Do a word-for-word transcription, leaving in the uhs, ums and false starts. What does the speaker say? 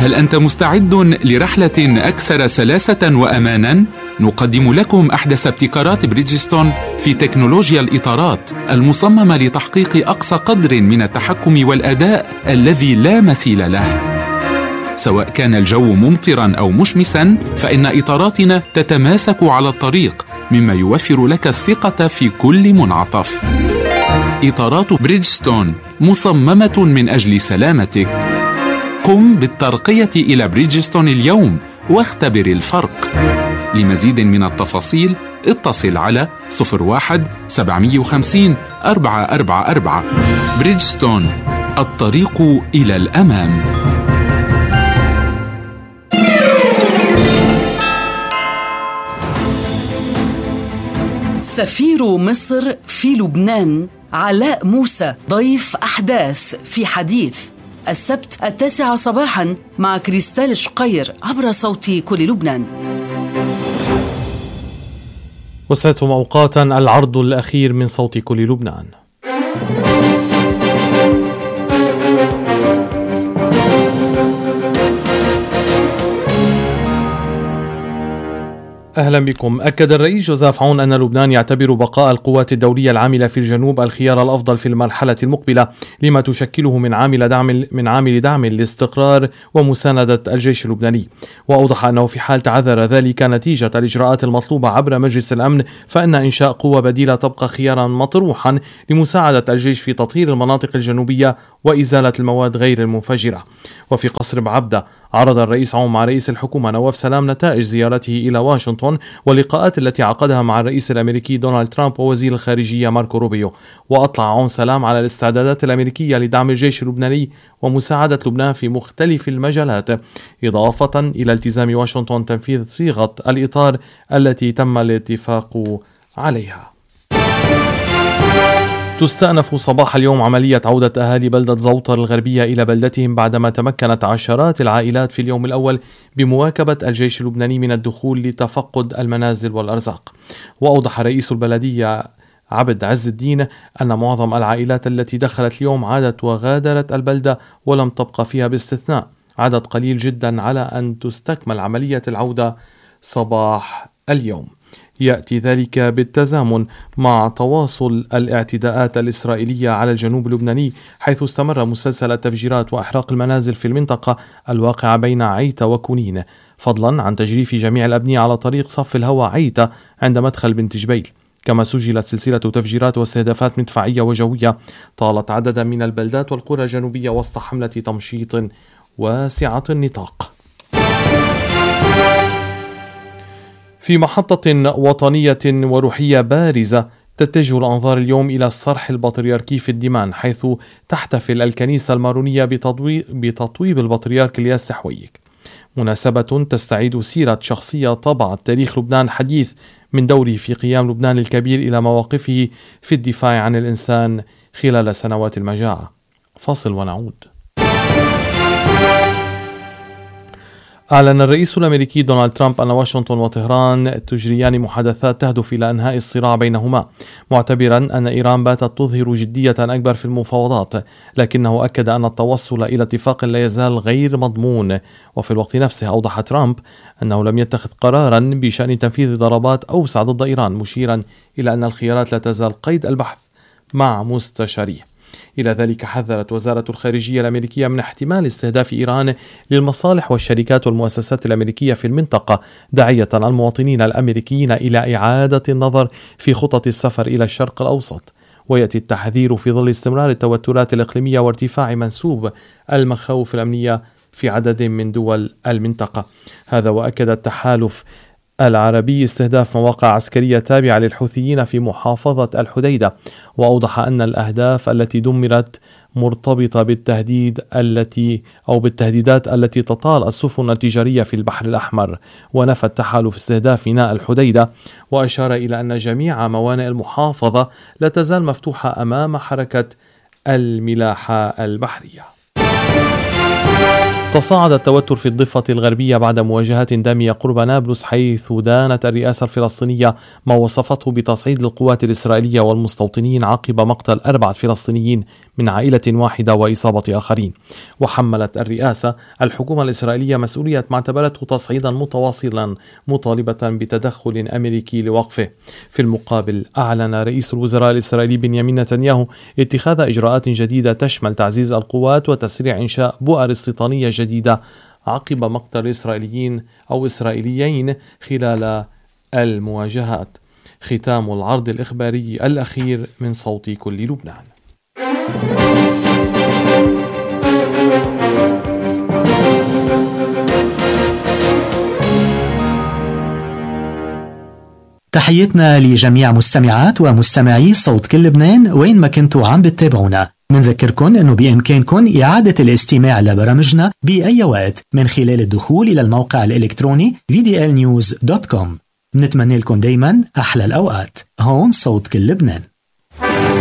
هل أنت مستعد لرحلة أكثر سلاسة وأمانا؟ نقدم لكم أحدث ابتكارات بريدجستون في تكنولوجيا الإطارات المصممة لتحقيق أقصى قدر من التحكم والأداء الذي لا مثيل له. سواء كان الجو ممطرا أو مشمسا، فإن إطاراتنا تتماسك على الطريق، مما يوفر لك الثقة في كل منعطف. إطارات بريدجستون مصممة من أجل سلامتك. قم بالترقية إلى بريدجستون اليوم واختبر الفرق. لمزيد من التفاصيل اتصل على صفر واحد سبعمائة وخمسين أربعة أربعة أربعة. بريدجستون، الطريق إلى الأمام. سفير مصر في لبنان علاء موسى ضيف أحداث في حديث السبت التاسعة صباحا مع كريستال شقير عبر صوت كل لبنان. وسيتم أوقاتا العرض الأخير من صوت كل لبنان. أهلا بكم. أكد الرئيس جوزيف عون أن لبنان يعتبر بقاء القوات الدولية العاملة في الجنوب الخيار الأفضل في المرحلة المقبلة، لما تشكله من عامل دعم من عامل دعم لاستقرار ومساندة الجيش اللبناني. وأوضح أنه في حال تعذر ذلك نتيجة الإجراءات المطلوبة عبر مجلس الأمن، فإن إنشاء قوة بديلة تبقى خيارا مطروحا لمساعدة الجيش في تطهير المناطق الجنوبية وإزالة المواد غير المنفجرة. وفي قصر بعبدة عرض الرئيس عون مع رئيس الحكومة نواف سلام نتائج زيارته إلى واشنطن واللقاءات التي عقدها مع الرئيس الأمريكي دونالد ترامب ووزير الخارجية ماركو روبيو. وأطلع عون سلام على الاستعدادات الأمريكية لدعم الجيش اللبناني ومساعدة لبنان في مختلف المجالات، إضافة إلى التزام واشنطن تنفيذ صيغة الإطار التي تم الاتفاق عليها. تستأنف صباح اليوم عملية عودة أهالي بلدة زوطر الغربية إلى بلدتهم بعدما تمكنت عشرات العائلات في اليوم الأول بمواكبة الجيش اللبناني من الدخول لتفقد المنازل والأرزاق. وأوضح رئيس البلدية عبد عز الدين أن معظم العائلات التي دخلت اليوم عادت وغادرت البلدة ولم تبقى فيها باستثناء عدد قليل جدا على أن تستكمل عملية العودة صباح اليوم. يأتي ذلك بالتزامن مع تواصل الاعتداءات الإسرائيلية على الجنوب اللبناني، حيث استمر مسلسل التفجيرات وإحراق المنازل في المنطقة الواقعة بين عيتا وكونين، فضلا عن تجريف جميع الأبنية على طريق صف الهواء عيتا عند مدخل بنت جبيل. كما سجلت سلسلة تفجيرات واستهدافات مدفعية وجوية طالت عددا من البلدات والقرى الجنوبية وسط حملة تمشيط واسعة النطاق. في محطة وطنية وروحية بارزة تتجه الأنظار اليوم إلى الصرح البطريركي في الدمام، حيث تحتفل الكنيسة المارونية بتطويب البطريرك الياس حويك، مناسبة تستعيد سيرة شخصية طبعت تاريخ لبنان حديث من دوره في قيام لبنان الكبير إلى مواقفه في الدفاع عن الإنسان خلال سنوات المجاعة. فاصل ونعود. أعلن الرئيس الأمريكي دونالد ترامب أن واشنطن وطهران تجريان محادثات تهدف إلى إنهاء الصراع بينهما، معتبرا أن إيران باتت تظهر جدية أكبر في المفاوضات، لكنه أكد أن التوصل إلى اتفاق لا يزال غير مضمون. وفي الوقت نفسه أوضح ترامب أنه لم يتخذ قرارا بشأن تنفيذ ضربات أوسع ضد إيران، مشيرا إلى أن الخيارات لا تزال قيد البحث مع مستشاريه. إلى ذلك حذرت وزارة الخارجية الأمريكية من احتمال استهداف إيران للمصالح والشركات والمؤسسات الأمريكية في المنطقة، داعية المواطنين الأمريكيين إلى إعادة النظر في خطط السفر إلى الشرق الأوسط. ويأتي التحذير في ظل استمرار التوترات الإقليمية وارتفاع منسوب المخاوف الأمنية في عدد من دول المنطقة. هذا وأكد التحالف العربي استهداف مواقع عسكرية تابعة للحوثيين في محافظة الحديدة، وأوضح أن الأهداف التي دمرت مرتبطة بالتهديد التي أو بالتهديدات التي تطال السفن التجارية في البحر الأحمر. ونفى التحالف استهداف ميناء الحديدة، وأشار إلى أن جميع موانئ المحافظة لا تزال مفتوحة أمام حركة الملاحة البحرية. تصاعد التوتر في الضفة الغربية بعد مواجهات دامية قرب نابلس، حيث دانت الرئاسة الفلسطينية ما وصفته بتصعيد للقوات الإسرائيلية والمستوطنين عقب مقتل أربعة فلسطينيين من عائلة واحدة وإصابة آخرين. وحملت الرئاسة الحكومة الإسرائيلية مسؤولية ما اعتبرته تصعيدا متواصلا، مطالبة بتدخل أمريكي لوقفه. في المقابل أعلن رئيس الوزراء الإسرائيلي بنيامين نتنياهو اتخاذ إجراءات جديدة تشمل تعزيز القوات وتسريع إنشاء بؤر استيطانية جديدة عقب مقتل إسرائيليين أو إسرائيليين خلال المواجهات. ختام العرض الإخباري الأخير من صوت كل لبنان. تحيتنا لجميع مستمعات ومستمعي صوت كل لبنان وين ما كنتوا عم بتتابعونا. منذكركن أنه بإمكانكن إعادة الاستماع لبرامجنا بأي وقت من خلال الدخول إلى الموقع الإلكتروني في دي إل نيوز دوت كوم. نتمنى لكم دايما أحلى الأوقات. هون صوت كل لبنان.